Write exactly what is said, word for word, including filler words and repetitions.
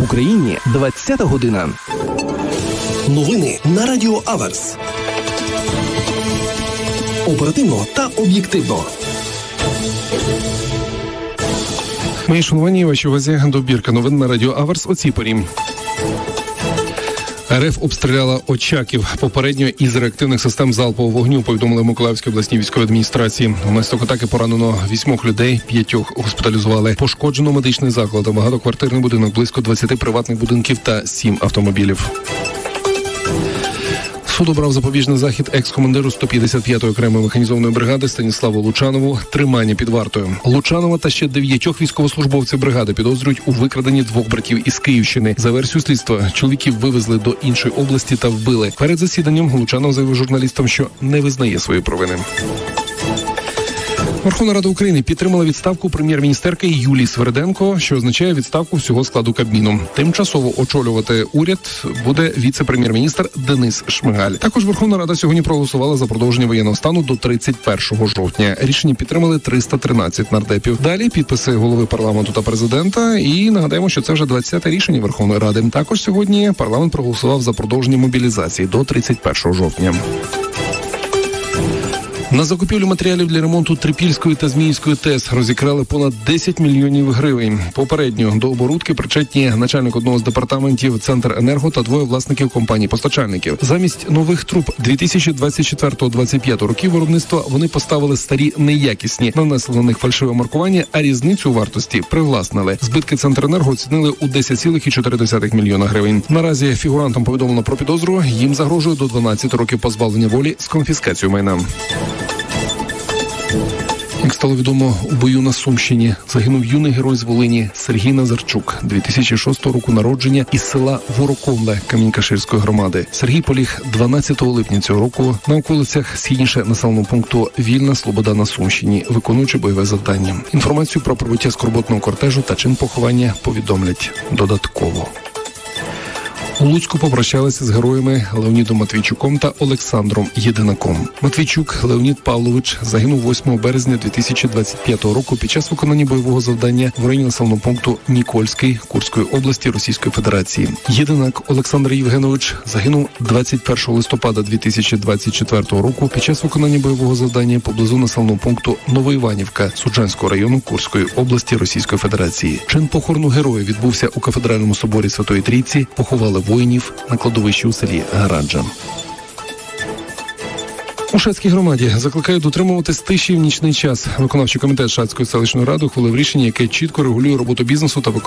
Україні двадцята година. Новини на Радіо Аверс. Оперативно та об'єктивно. Мої шановані, вашій увазі добірка новин на Радіо Аверс о цій порі. РФ обстріляла Очаків попередньо із реактивних систем залпового вогню, повідомили в Миколаївській обласній військовій адміністрації. Внаслідок атаки поранено вісьмох людей, п'ятьох госпіталізували. Пошкоджено медичний заклад, багатоквартирний будинок, близько двадцяти приватних будинків та сім автомобілів. Суд обрав запобіжний захід екс-командиру сто п'ятдесят п'ятої окремої механізованої бригади Станіславу Лучанову тримання під вартою. Лучанова та ще дев'ятьох військовослужбовців бригади підозрюють у викраденні двох братів із Київщини. За версією слідства, чоловіків вивезли до іншої області та вбили. Перед засіданням Лучанов заявив журналістам, що не визнає свої провини. Верховна Рада України підтримала відставку прем'єр-міністерки Юлії Сверденко, що означає відставку всього складу Кабміну. Тимчасово очолювати уряд буде віце-прем'єр-міністр Денис Шмигаль. Також Верховна Рада сьогодні проголосувала за продовження воєнного стану до тридцять першого жовтня. Рішення підтримали триста тринадцять нардепів. Далі підписи голови парламенту та президента. І нагадаємо, що це вже двадцяте рішення Верховної Ради. Також сьогодні парламент проголосував за продовження мобілізації до тридцять першого жовтня. На закупівлю матеріалів для ремонту Трипільської та Зміївської ТЕС розікрали понад десять мільйонів гривень. Попередньо до оборудки причетні начальник одного з департаментів Центренерго та двоє власників компаній-постачальників. Замість нових труб дві тисячі двадцять четвертого - двадцять п'ятого років виробництва вони поставили старі неякісні, нанесли на них фальшиве маркування, а різницю у вартості привласнили. Збитки Центренерго оцінили у десять цілих чотири десятих мільйона гривень. Наразі фігурантам повідомлено про підозру, їм загрожує до дванадцяти років позбавлення волі з конфіскацією майна. Як стало відомо, у бою на Сумщині загинув юний герой з Волині Сергій Назарчук, дві тисячі шостого року народження, із села Вороконле Камінь-Каширської громади. Сергій поліг дванадцятого липня цього року на околицях східніше населеного пункту Вільна Слобода на Сумщині, виконуючи бойове завдання. Інформацію про прибуття скорботного кортежу та чин поховання повідомлять додатково. У Луцьку попрощалися з героями Леонідом Матвійчуком та Олександром Єдинаком. Матвійчук Леонід Павлович загинув восьмого березня дві тисячі двадцять п'ятого року під час виконання бойового завдання в районі населеного пункту Нікольський Курської області Російської Федерації. Єдинак Олександр Євгенович загинув двадцять першого листопада дві тисячі двадцять четвертого року під час виконання бойового завдання поблизу населеного пункту Новоіванівка Суджанського району Курської області Російської Федерації. Чин похорону героя відбувся у кафедральному соборі Святої Трійці. Поховали воїнів на кладовищі у селі Гараджа. У Шацькій громаді закликають дотримуватись тиші в нічний час. Виконавчий комітет Шацької селищної ради ухвалив рішення, яке чітко регулює роботу бізнесу та виконання